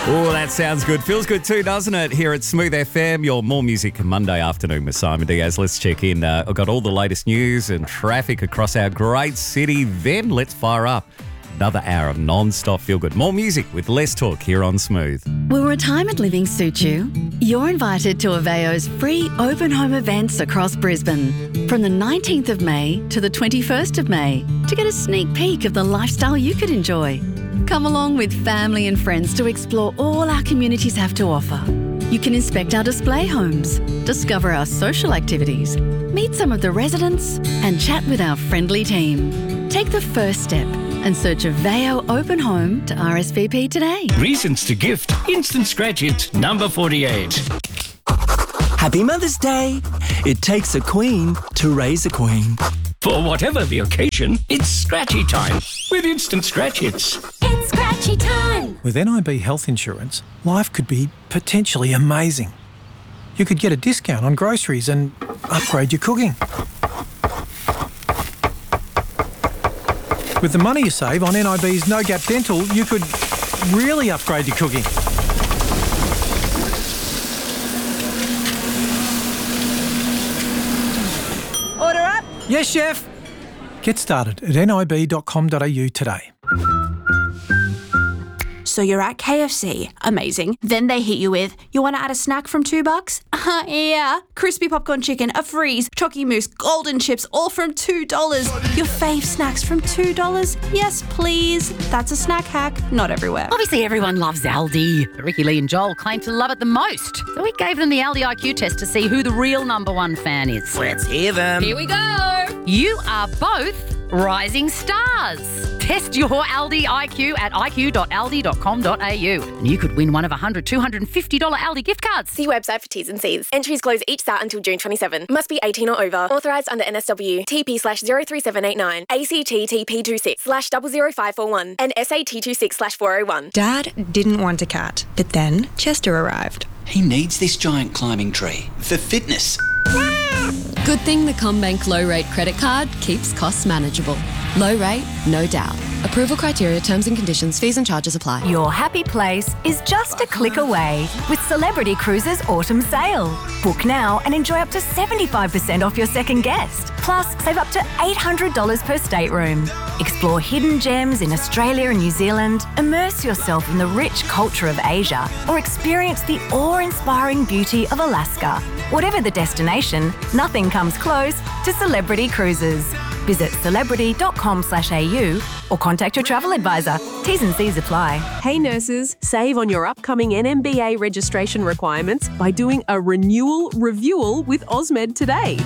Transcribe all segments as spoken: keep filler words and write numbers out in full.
Oh, that sounds good. Feels good too, doesn't it? Here at Smooth F M, your More Music Monday afternoon with Simon Diaz. Let's check in. Uh, I've got all the latest news and traffic across our great city. Then let's fire up another hour of non-stop feel-good. More music with less talk here on Smooth. Will retirement living suit you? You're invited to Aveo's free open home events across Brisbane from the nineteenth of May to the twenty-first of May to get a sneak peek of the lifestyle you could enjoy. Come along with family and friends to explore all our communities have to offer. You can inspect our display homes, discover our social activities, meet some of the residents and chat with our friendly team. Take the first step and search Aveo Open Home to R S V P today. Reasons to gift Instant Scratch Hits number forty-eight. Happy Mother's Day. It takes a queen to raise a queen. For whatever the occasion, it's scratchy time with Instant Scratch Hits. It's scratchy time. With N I B health insurance, life could be potentially amazing. You could get a discount on groceries and upgrade your cooking. With the money you save on N I B's No Gap Dental, you could really upgrade your cooking. Order up. Yes, chef. Get started at n i b dot com dot a u today. So you're at K F C. Amazing. Then they hit you with, you want to add a snack from two bucks? Uh, yeah. Crispy popcorn chicken, a freeze, chocky mousse, golden chips, all from two dollars. Your fave snacks from two dollars? Yes, please. That's a snack hack. Not everywhere. Obviously, everyone loves Aldi. Ricky Lee and Joel claim to love it the most. So we gave them the Aldi I Q test to see who the real number one fan is. Let's hear them. Here we go. You are both rising stars. Test your Aldi I Q at i q dot aldi dot com dot a u. And you could win one of one hundred, two hundred fifty dollars Aldi gift cards. See website for T's and C's. Entries close each start until June twenty-seventh. Must be eighteen or over. Authorised under N S W. T P slash zero three seven eight nine. A C T T P two six slash zero zero five four one. And S A T two six slash four oh one. Dad didn't want a cat, but then Chester arrived. He needs this giant climbing tree for fitness. Good thing the CommBank low rate credit card keeps costs manageable. Low rate, no doubt. Approval criteria, terms and conditions, fees and charges apply. Your happy place is just a click away with Celebrity Cruises Autumn Sale. Book now and enjoy up to seventy-five percent off your second guest. Plus, save up to eight hundred dollars per stateroom. Explore hidden gems in Australia and New Zealand, immerse yourself in the rich culture of Asia, or experience the awe-inspiring beauty of Alaska. Whatever the destination, nothing comes close to Celebrity Cruises. Visit celebrity dot com slash a u or contact your travel advisor. T's and C's apply. Hey nurses, save on your upcoming N M B A registration requirements by doing a renewal reviewal with Osmed today.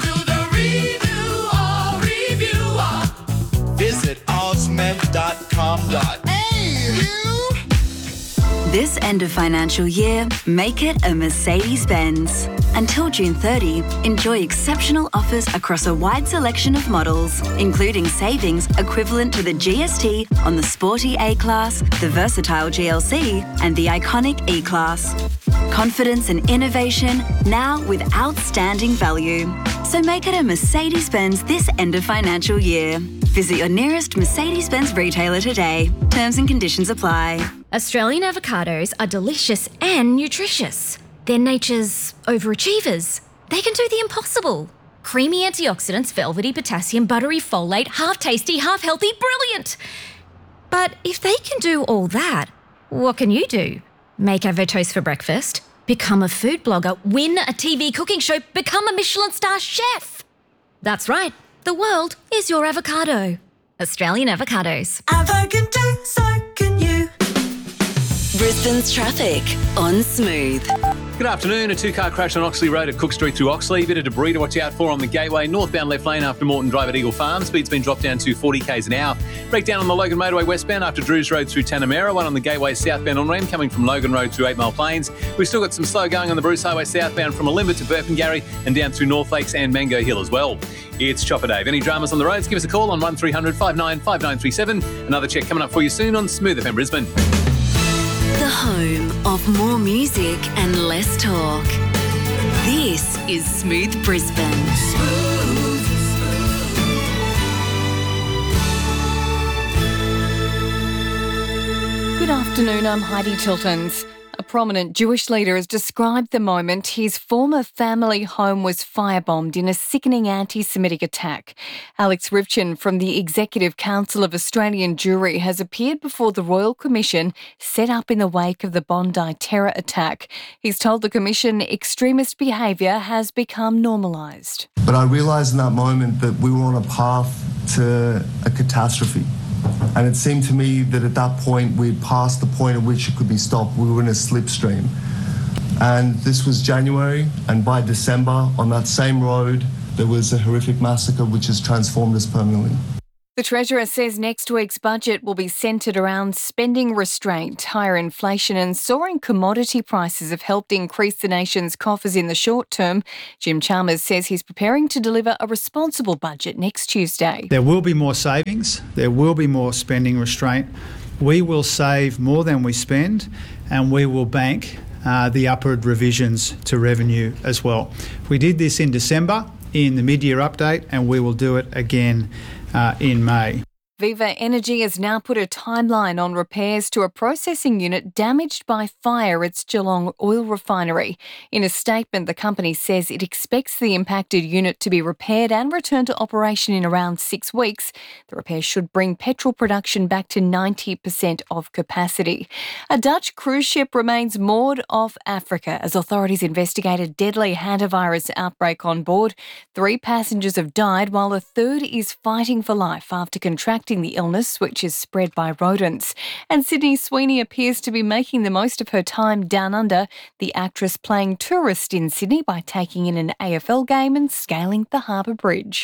Visit osmed dot com dot a u. This end of financial year, make it a Mercedes-Benz. Until June thirtieth, enjoy exceptional offers across a wide selection of models, including savings equivalent to the G S T on the sporty A-Class, the versatile G L C, and the iconic E-Class. Confidence and innovation, now with outstanding value. So make it a Mercedes-Benz this end of financial year. Visit your nearest Mercedes-Benz retailer today. Terms and conditions apply. Australian avocados are delicious and nutritious. They're nature's overachievers. They can do the impossible. Creamy antioxidants, velvety potassium, buttery folate, half tasty, half healthy, brilliant. But if they can do all that, what can you do? Make avotoast for breakfast, become a food blogger, win a T V cooking show, become a Michelin star chef. That's right, the world is your avocado. Australian avocados. Avocado, so can you. Brisbane's traffic on Smooth. Good afternoon. A two-car crash on Oxley Road at Cook Street through Oxley. A bit of debris to watch out for on the Gateway. Northbound left lane after Moreton Drive at Eagle Farm. Speed's been dropped down to forty k's an hour. Breakdown on the Logan Motorway westbound after Drews Road through Tanamera. One on the Gateway southbound on-ramp coming from Logan Road through Eight Mile Plains. We've still got some slow going on the Bruce Highway southbound from Olimba to Burpengary and down through North Lakes and Mango Hill as well. It's Chopper Dave. Any dramas on the roads, give us a call on one three hundred five nine five nine three seven. Another check coming up for you soon on Smooth F M Brisbane. The home of more music and less talk. This is Smooth Brisbane. Smooth. Good afternoon, I'm Heidi Tiltons. prominent Jewish leader has described the moment his former family home was firebombed in a sickening anti-Semitic attack. Alex Rivchin from the Executive Council of Australian Jewry has appeared before the Royal Commission set up in the wake of the Bondi terror attack. He's told the Commission extremist behaviour has become normalised. But I realised in that moment that we were on a path to a catastrophe. And it seemed to me that at that point we'd passed the point at which it could be stopped. We were in a slipstream. And this was January, and by December, on that same road, there was a horrific massacre which has transformed us permanently. The Treasurer says next week's budget will be centred around spending restraint. Higher inflation and soaring commodity prices have helped increase the nation's coffers in the short term. Jim Chalmers says he's preparing to deliver a responsible budget next Tuesday. There will be more savings. There will be more spending restraint. We will save more than we spend, and we will bank uh, the upward revisions to revenue as well. We did this in December in the mid-year update, and we will do it again Uh, in May. Viva Energy has now put a timeline on repairs to a processing unit damaged by fire at its Geelong oil refinery. In a statement, the company says it expects the impacted unit to be repaired and returned to operation in around six weeks. The repair should bring petrol production back to ninety percent of capacity. A Dutch cruise ship remains moored off Africa as authorities investigate a deadly hantavirus outbreak on board. Three passengers have died while a third is fighting for life after contracting the illness, which is spread by rodents. And Sydney Sweeney appears to be making the most of her time down under, the actress playing tourist in Sydney by taking in an A F L game and scaling the Harbour Bridge.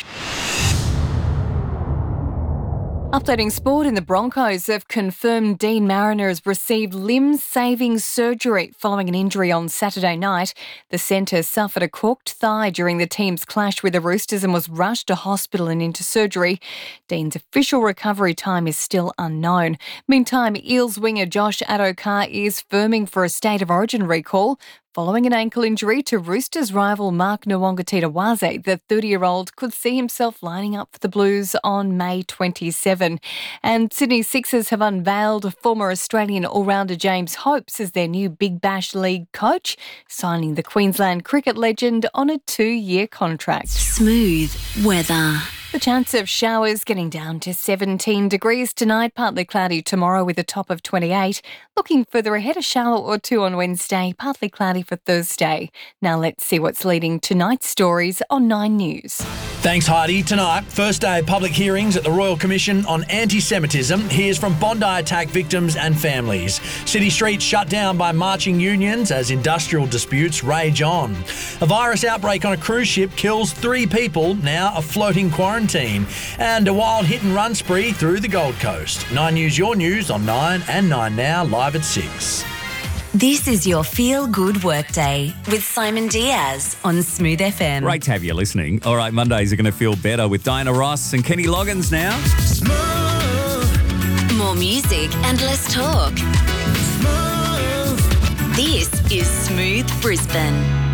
Updating sport, in the Broncos have confirmed Dean Mariner has received limb-saving surgery following an injury on Saturday night. The centre suffered a corked thigh during the team's clash with the Roosters and was rushed to hospital and into surgery. Dean's official recovery time is still unknown. Meantime, Eels winger Josh Addo-Carr is firming for a State of Origin recall. Following an ankle injury to Roosters rival Mark Nwanga-Titawaze, the thirty-year-old could see himself lining up for the Blues on May twenty-seventh. And Sydney Sixers have unveiled former Australian all-rounder James Hopes as their new Big Bash League coach, signing the Queensland cricket legend on a two-year contract. Smooth weather. The chance of showers getting down to seventeen degrees tonight, partly cloudy tomorrow with a top of twenty-eight. Looking further ahead, a shower or two on Wednesday, partly cloudy for Thursday. Now let's see what's leading tonight's stories on Nine News. Thanks, Heidi. Tonight, first day of public hearings at the Royal Commission on Anti-Semitism. Here's from Bondi attack victims and families. City streets shut down by marching unions as industrial disputes rage on. A virus outbreak on a cruise ship kills three people, now a floating quarantine. And a wild hit and run spree through the Gold Coast. Nine News, your news on Nine and Nine Now, live at six. This is your Feel Good Workday with Simon Diaz on Smooth F M. Great to have you listening. All right, Mondays are going to feel better with Diana Ross and Kenny Loggins now. Smooth. More music and less talk. Smooth. This is Smooth Brisbane.